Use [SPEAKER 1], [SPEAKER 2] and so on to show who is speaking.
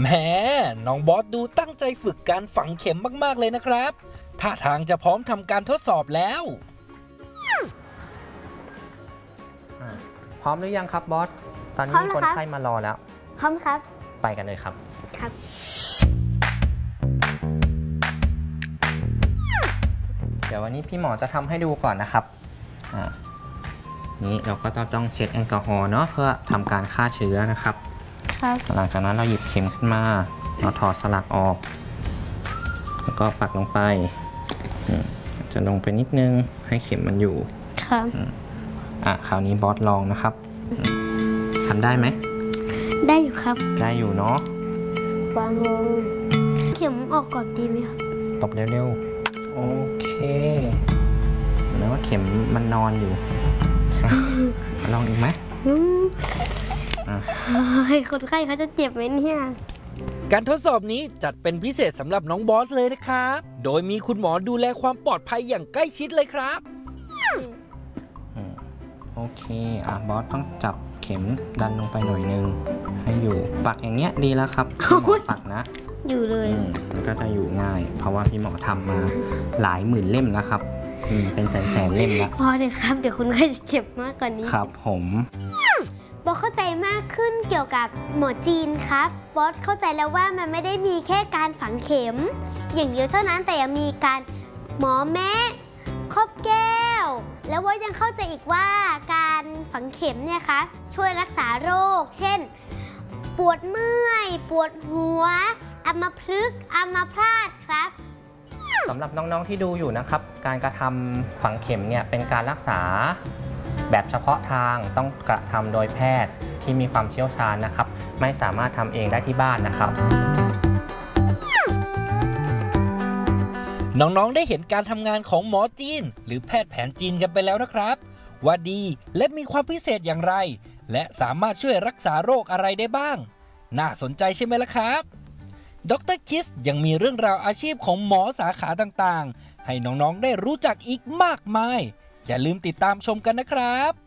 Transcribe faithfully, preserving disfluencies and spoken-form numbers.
[SPEAKER 1] แหมน้องบอสดูตั้งใจฝึกการฝังเข็มมากๆเลยนะครับท่าทางจะพร้อมทำการทดสอบแล้ว
[SPEAKER 2] พร้อมหรือยังครับบอสตอนนี้มีคนไข้มารอแล้ว
[SPEAKER 3] พร้อมครับ
[SPEAKER 2] ไปกันเลยครับ
[SPEAKER 3] ครับ
[SPEAKER 2] เดี๋ยววันนี้พี่หมอจะทำให้ดูก่อนนะครับนี้เราก็ต้องเช็ดแอลกอฮอล์เนาะเพื่อทำการฆ่าเชื้อนะครับครับหลังจากนั้นเราหยิบเข็มขึ้นมาเราถอดสลักออกแล้วก็ปักลงไปจะลงไปนิดนึงให้เข็มมันอยู่
[SPEAKER 3] ครับ
[SPEAKER 2] อ่ะคราวนี้บอสลองนะครับทำได้ไหม
[SPEAKER 3] ได้อยู่ครับ
[SPEAKER 2] ได้อยู่เนาะ
[SPEAKER 3] วางลงเข็มออกก่อนดีไหมครับ
[SPEAKER 2] ตบเร็วๆโอเคแล้วว่าเข็มมันนอนอยู่ลองอีกไหม
[SPEAKER 3] ให้คนไข้เขาจะเจ็บไหมเนี่ย
[SPEAKER 1] การทดสอบนี้จัดเป็นพิเศษสำหรับน้องบอสเลยนะครับโดยมีคุณหมอดูแลความปลอดภัยอย่างใกล้ชิดเลยครับ
[SPEAKER 2] โอเคอ่ะบอสต้องจับเข็มดันลงไปหน่อยนึงให้อยู่ปักอย่างเงี้ยดีแล้วครับพี่หมอปักนะ
[SPEAKER 3] อยู่เลย
[SPEAKER 2] มันก็จะอยู่ง่ายเพราะว่าพี่หมอทำมาหลายหมื่นเล่มแล้วครับเป็นแสนแสนเล่มแล้ว
[SPEAKER 3] พอเลยครับเดี๋ยวคุณไข้จะเจ็บมากกว่านี้
[SPEAKER 2] ครับผม
[SPEAKER 3] บอสเข้าใจมากขึ้นเกี่ยวกับหมอจีนครับบอสเข้าใจแล้วว่ามันไม่ได้มีแค่การฝังเข็มอย่างเดียวเท่านั้นแต่ยังมีการหมอแม้ครอบแก้วแล้วว่ายังเข้าใจอีกว่าการฝังเข็มเนี่ยคะช่วยรักษาโรคเช่นปวดเมื่อยปวดหัวอัมพฤกษ์อัมพาตครับ
[SPEAKER 2] สำหรับน้องๆที่ดูอยู่นะครับการกระทำฝังเข็มเนี่ยเป็นการรักษาแบบเฉพาะทางต้องกระทำโดยแพทย์ที่มีความเชี่ยวชาญนะครับไม่สามารถทำเองได้ที่บ้านนะครับ
[SPEAKER 1] น้องๆได้เห็นการทำงานของหมอจีนหรือแพทย์แผนจีนกันไปแล้วนะครับว่าดีและมีความพิเศษอย่างไรและสามารถช่วยรักษาโรคอะไรได้บ้างน่าสนใจใช่ไหมล่ะครับดร.คิสยังมีเรื่องราวอาชีพของหมอสาขาต่างๆให้น้องๆได้รู้จักอีกมากมายอย่าลืมติดตามชมกันนะครับ